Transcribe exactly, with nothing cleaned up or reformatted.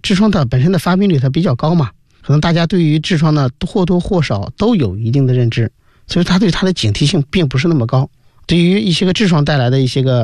痔疮的本身的发病率它比较高嘛，可能大家对于痔疮呢或多或少都有一定的认知，所以它对它的警惕性并不是那么高。对于一些个痔疮带来的一些个